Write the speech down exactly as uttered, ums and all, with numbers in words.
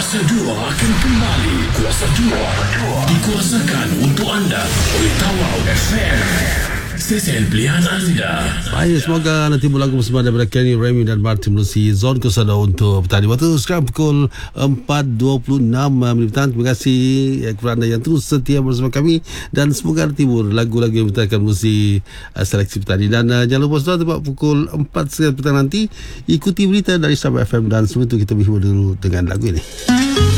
Kuasa dua akan kembali. Kuasa dua dikuasakan untuk anda oleh Tawau F M, stesen pilihan anda. Baik, semoga nanti lagu bersama daripada Kenny, Remy dan Martin melalui Zon Kuasa dua untuk petang. Waktu sekarang pukul empat dua puluh enam minit petang. Terima kasih kepada anda yang terus setia bersama kami, dan semoga timur lagu-lagu yang merupakan musik uh, seleksi petang. Dan uh, jangan lupa saudara, tempat pukul empat petang nanti ikuti berita dari Sabah F M, dan sebelum itu kita berhubung dulu dengan lagu ini.